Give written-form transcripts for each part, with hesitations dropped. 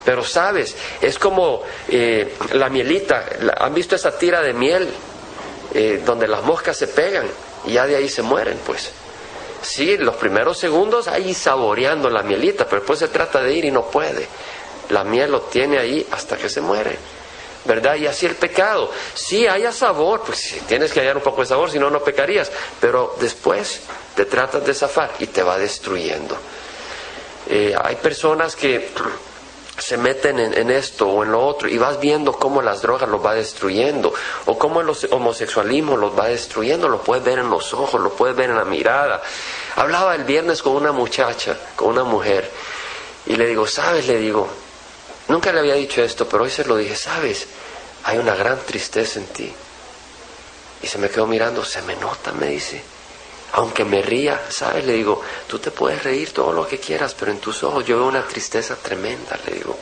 Pero sabes, es como la mielita. ¿Han visto esa tira de miel donde las moscas se pegan y ya de ahí se mueren? Pues sí, los primeros segundos ahí saboreando la mielita, pero después se trata de ir y no puede. La miel lo tiene ahí hasta que se muere, ¿verdad? Y así el pecado. Sí, haya sabor, pues sí, tienes que hallar un poco de sabor, si no, no pecarías. Pero después te tratas de zafar y te va destruyendo. Hay personas que se meten en esto o en lo otro y vas viendo cómo las drogas los va destruyendo o cómo el homosexualismo los va destruyendo. Lo puedes ver en los ojos, lo puedes ver en la mirada. Hablaba el viernes con una muchacha, con una mujer, y le digo, ¿sabes? Le digo, nunca le había dicho esto, pero hoy se lo dije, ¿sabes? Hay una gran tristeza en ti. Y se me quedó mirando, se me nota, me dice. Aunque me ría, ¿sabes? Le digo, tú te puedes reír todo lo que quieras, pero en tus ojos yo veo una tristeza tremenda, le digo.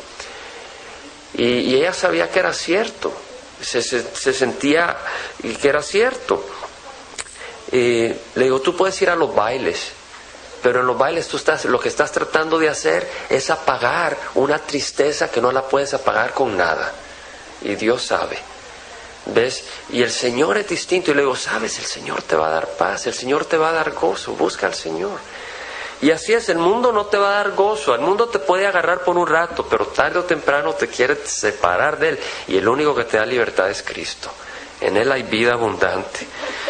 Y ella sabía que era cierto, se sentía que era cierto. Le digo, tú puedes ir a los bailes, pero en los bailes lo que estás tratando de hacer es apagar una tristeza que no la puedes apagar con nada. Y Dios sabe. ¿Ves? Y el Señor es distinto. Y le digo, ¿sabes? El Señor te va a dar paz, el Señor te va a dar gozo. Busca al Señor. Y así es, el mundo no te va a dar gozo. El mundo te puede agarrar por un rato, pero tarde o temprano te quiere separar de Él. Y el único que te da libertad es Cristo. En Él hay vida abundante.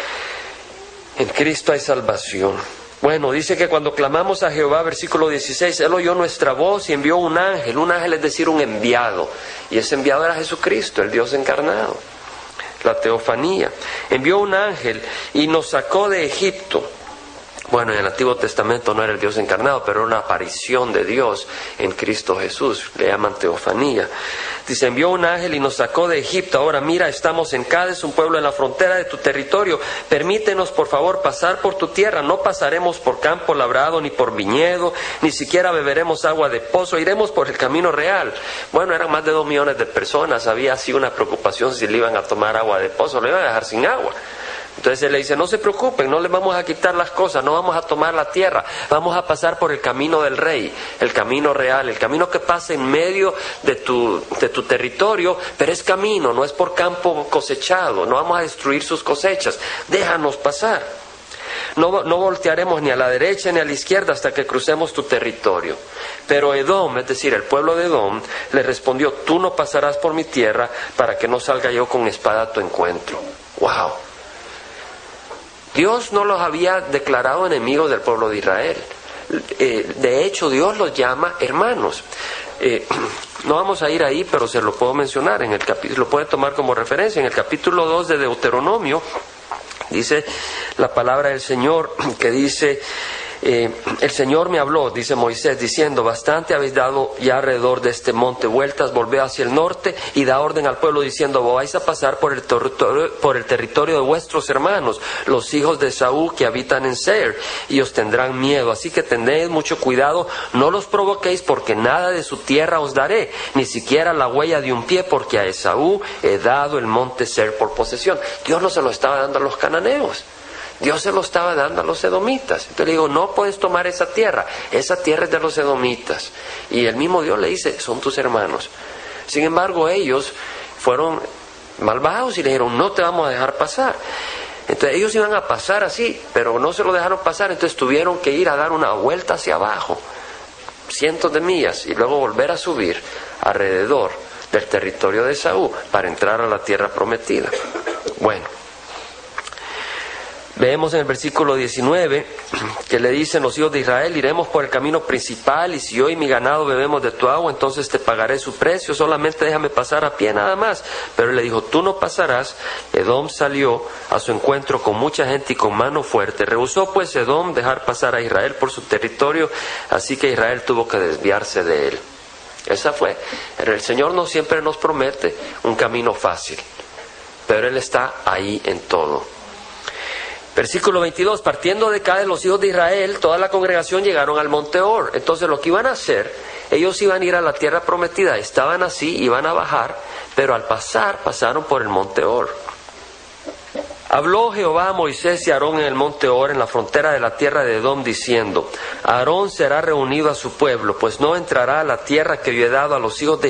En Cristo hay salvación. Bueno, dice que cuando clamamos a Jehová, versículo 16, Él oyó nuestra voz y envió un ángel. Un ángel es decir, un enviado. Y ese enviado era Jesucristo, el Dios encarnado. La teofanía. Envió un ángel y nos sacó de Egipto. Bueno, en el Antiguo Testamento no era el Dios encarnado, pero era una aparición de Dios en Cristo Jesús. Le llaman teofanía. Dice, envió un ángel y nos sacó de Egipto. Ahora mira, estamos en Cades, un pueblo en la frontera de tu territorio. Permítenos, por favor, pasar por tu tierra. No pasaremos por campo labrado, ni por viñedo, ni siquiera beberemos agua de pozo. Iremos por el camino real. Bueno, eran más de 2 millones de personas. Había así una preocupación si le iban a tomar agua de pozo, le iban a dejar sin agua. Entonces él le dice, no se preocupen, no les vamos a quitar las cosas, no vamos a tomar la tierra, vamos a pasar por el camino del rey, el camino real, el camino que pasa en medio de tu territorio, pero es camino, no es por campo cosechado, no vamos a destruir sus cosechas, déjanos pasar. No voltearemos ni a la derecha ni a la izquierda hasta que crucemos tu territorio. Pero Edom, es decir, el pueblo de Edom, le respondió, tú no pasarás por mi tierra para que no salga yo con espada a tu encuentro. ¡Wow! Dios no los había declarado enemigos del pueblo de Israel. De hecho, Dios los llama hermanos. No vamos a ir ahí, pero se lo puedo mencionar. Lo puede tomar como referencia. En el capítulo 2 de Deuteronomio, dice la palabra del Señor que dice... el Señor me habló, dice Moisés, diciendo, bastante habéis dado ya alrededor de este monte vueltas, volved hacia el norte y da orden al pueblo diciendo, vais a pasar por el territorio de vuestros hermanos, los hijos de Esaú que habitan en Seir, y os tendrán miedo, así que tened mucho cuidado, no los provoquéis porque nada de su tierra os daré, ni siquiera la huella de un pie, porque a Esaú he dado el monte Seir por posesión. Dios no se lo estaba dando a los cananeos. Dios se lo estaba dando a los edomitas. Entonces le digo, no puedes tomar esa tierra es de los edomitas. Y el mismo Dios le dice, son tus hermanos. Sin embargo, ellos fueron malvados y le dijeron, no te vamos a dejar pasar. Entonces ellos iban a pasar así, pero no se lo dejaron pasar, entonces tuvieron que ir a dar una vuelta hacia abajo, cientos de millas, y luego volver a subir alrededor del territorio de Esaú para entrar a la tierra prometida. Bueno. Vemos en el versículo 19 que le dicen los hijos de Israel, iremos por el camino principal y si yo y mi ganado bebemos de tu agua, entonces te pagaré su precio, solamente déjame pasar a pie nada más. Pero él le dijo, tú no pasarás. Edom salió a su encuentro con mucha gente y con mano fuerte. Rehusó pues Edom dejar pasar a Israel por su territorio, así que Israel tuvo que desviarse de él. Esa fue. El Señor no siempre nos promete un camino fácil, pero Él está ahí en todo. Versículo 22, partiendo de Cades los hijos de Israel, toda la congregación llegaron al monte Or. Entonces lo que iban a hacer, ellos iban a ir a la tierra prometida, estaban así, iban a bajar, pero al pasar, pasaron por el monte Or. Habló Jehová a Moisés y a Aarón en el monte Hor, en la frontera de la tierra de Edom, diciendo: Aarón será reunido a su pueblo, pues no entrará a la tierra que yo he dado a los hijos de